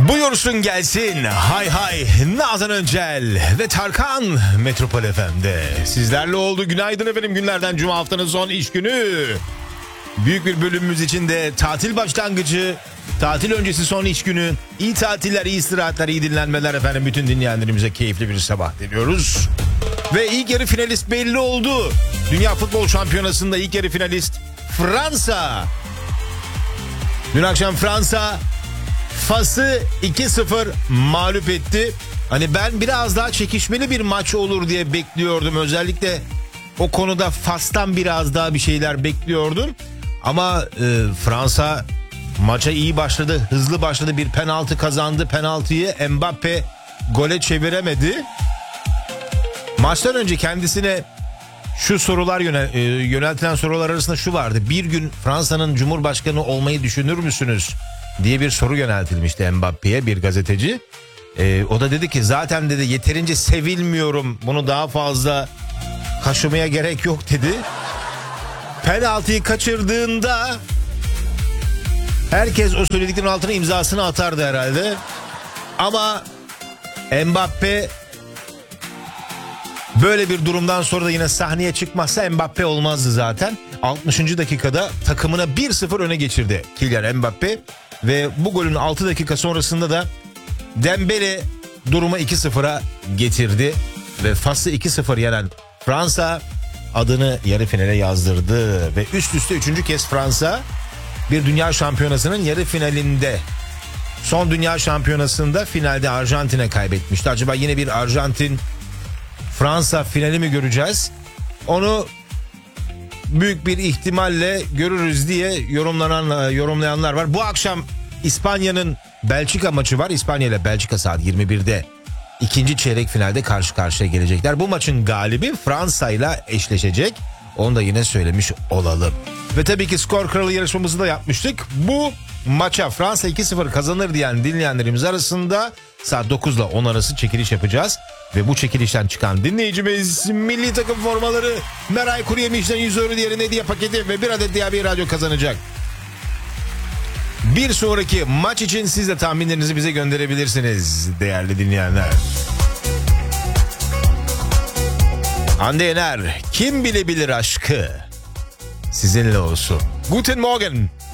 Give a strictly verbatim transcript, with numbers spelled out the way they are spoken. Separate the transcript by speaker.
Speaker 1: Buyursun gelsin hay hay Nazan Öncel ve Tarkan Metropol F M'de sizlerle oldu. Günaydın efendim, günlerden cuma, haftanın son iş günü. Büyük bir bölümümüz için de tatil başlangıcı, tatil öncesi son iş günü. İyi tatiller, iyi istirahatler, iyi dinlenmeler efendim. Bütün dinleyenlerimize keyifli bir sabah diliyoruz. Ve ilk yarı finalist belli oldu. Dünya Futbol Şampiyonası'nda ilk yarı finalist Fransa. Dün akşam Fransa Fas'ı iki sıfır mağlup etti. Hani ben biraz daha çekişmeli bir maç olur diye bekliyordum. Özellikle o konuda Fas'tan biraz daha bir şeyler bekliyordum. Ama e, Fransa maça iyi başladı, hızlı başladı. Bir penaltı kazandı. Penaltıyı Mbappe gole çeviremedi. Maçtan önce kendisine şu sorular yönel, e, yöneltilen sorular arasında şu vardı. Bir gün Fransa'nın Cumhurbaşkanı olmayı düşünür müsünüz diye bir soru yöneltilmişti Mbappe'ye, bir gazeteci. E, o da dedi ki zaten dedi yeterince sevilmiyorum, bunu daha fazla kaşımaya gerek yok dedi. Penaltıyı kaçırdığında herkes o söylediklerinin altına imzasını atardı herhalde. Ama Mbappe böyle bir durumdan sonra da yine sahneye çıkmazsa Mbappe olmazdı zaten. altmışıncı dakikada takımına bir sıfır öne geçirdi Kylian Mbappe. Ve bu golün altı dakika sonrasında da Dembele durumu iki sıfıra getirdi. Ve Fas'ı iki sıfır yenen Fransa adını yarı finale yazdırdı. Ve üst üste üçüncü kez Fransa bir dünya şampiyonasının yarı finalinde. Son dünya şampiyonasında finalde Arjantin'e kaybetmişti. Acaba yine bir Arjantin Fransa finali mi göreceğiz? Onu büyük bir ihtimalle görürüz diye yorumlanan yorumlayanlar var. Bu akşam İspanya'nın Belçika maçı var. İspanya ile Belçika saat yirmi birde ikinci çeyrek finalde karşı karşıya gelecekler. Bu maçın galibi Fransa ile eşleşecek. Onu da yine söylemiş olalım. Ve tabii ki skor kralı yarışmamızı da yapmıştık. Bu maça Fransa iki sıfır kazanır diyen dinleyenlerimiz arasında saat dokuz ile on arası çekiliş yapacağız. Ve bu çekilişten çıkan dinleyicimiz milli takım formaları, Meray Kuruyemiş'ten yüz euro diğerine hediye paketi ve bir adet D A B radyo kazanacak. Bir sonraki maç için siz de tahminlerinizi bize gönderebilirsiniz değerli dinleyenler. Hande Yener, kim bilebilir aşkı, sizinle olsun. Guten Morgen.